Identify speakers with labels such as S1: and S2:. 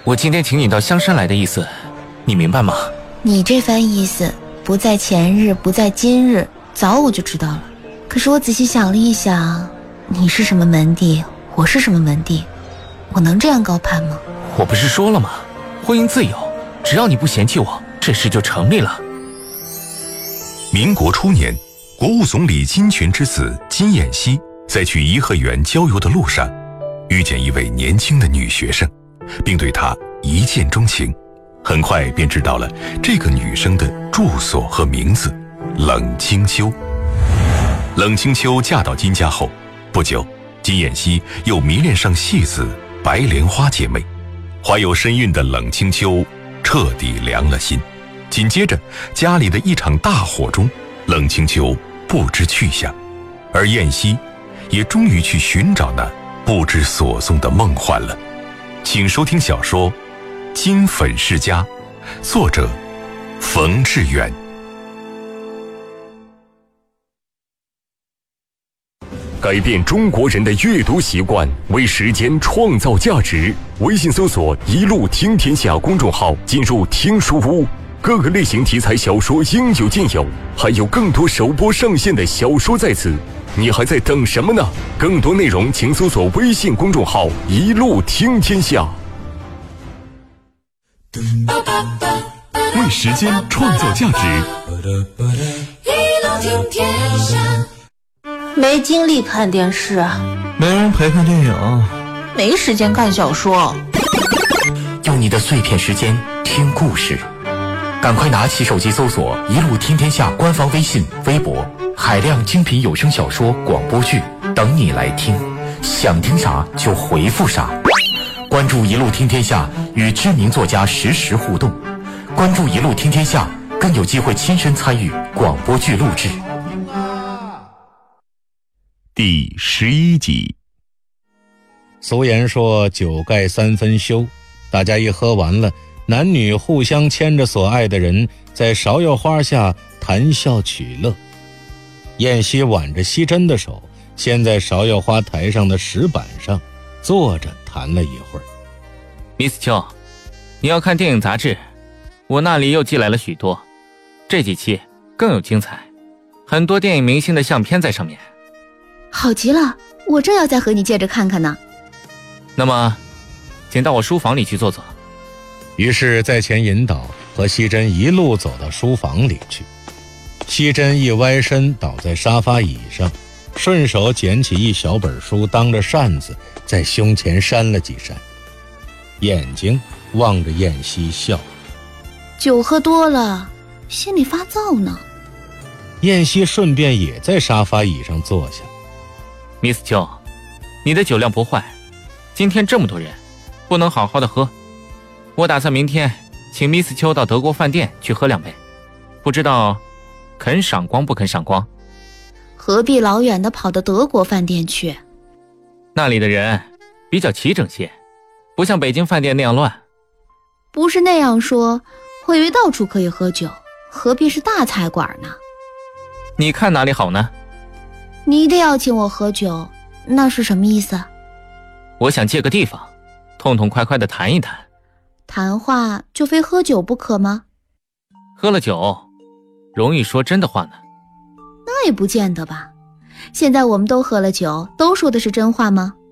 S1: 我今天请你到香山来的意思，你明白吗？
S2: 你这番意思，不在前日，不在今日，早我就知道了。可是我仔细想了一想，你是什么门第，我是什么门第，我能这样高攀吗？
S1: 我不是说了吗？婚姻自由，只要你不嫌弃我，这事就成立了。
S3: 民国初年，国务总理金泉之子金燕西在去颐和园郊游的路上，遇见一位年轻的女学生，并对她一见钟情，很快便知道了这个女生的住所和名字冷清秋。冷清秋嫁到金家后不久，金燕西又迷恋上戏子白莲花姐妹，怀有身孕的冷清秋彻底凉了心。紧接着家里的一场大火中，冷清秋不知去向，而燕西也终于去寻找那不知所踪的梦幻了。请收听小说《金粉世家》，作者冯志远。
S4: 改变中国人的阅读习惯，为时间创造价值。微信搜索“一路听天下”公众号，进入听书屋，各个类型题材小说应有尽有，还有更多首播上线的小说在此，你还在等什么呢？更多内容请搜索微信公众号“一路听天下”。为时间创造价值，
S5: 一路听天下。
S2: 没精力看电视，
S6: 没人陪看电影，
S2: 没时间看小说，
S1: 用你的碎片时间听故事，赶快拿起手机搜索“一路听天下”官方微信、微博，海量精品有声小说、广播剧等你来听，想听啥就回复啥。关注“一路听天下”，与知名作家实时互动。关注“一路听天下”，更有机会亲身参与广播剧录制。
S3: 第11集。
S7: 俗言说酒盖三分羞，大家一喝完了，男女互相牵着所爱的人，在芍药花下谈笑取乐。燕西挽着惜珍的手，先在芍药花台上的石板上坐着谈了一会儿。
S1: Miss 秋，你要看电影杂志，我那里又寄来了许多，这几期更有精彩，很多电影明星的相片在上面。
S2: 好极了，我正要再和你借着看看呢。
S1: 那么请到我书房里去坐坐。
S7: 于是在前引导，和惜珍一路走到书房里去。惜珍一歪身倒在沙发椅上，顺手捡起一小本书，当着扇子在胸前扇了几扇，眼睛望着燕西笑。
S2: 酒喝多了，心里发燥呢。
S7: 燕西顺便也在沙发椅上坐下。
S1: Miss 秋，你的酒量不坏，今天这么多人，不能好好的喝。我打算明天请 Miss 秋到德国饭店去喝2杯，不知道肯赏光不肯赏光？
S2: 何必老远的跑到德国饭店去？
S1: 那里的人比较齐整些，不像北京饭店那样乱。
S2: 不是那样说，我以为到处可以喝酒，何必是大菜馆呢？
S1: 你看哪里好呢？
S2: 你一定要请我喝酒，那是什么意思？
S1: 我想借个地方，痛痛快快地谈一谈。
S2: 谈话就非喝酒不可吗？
S1: 喝了酒，容易说真的话呢。
S2: 那也不见得吧。现在我们都喝了酒，都说的是真话吗？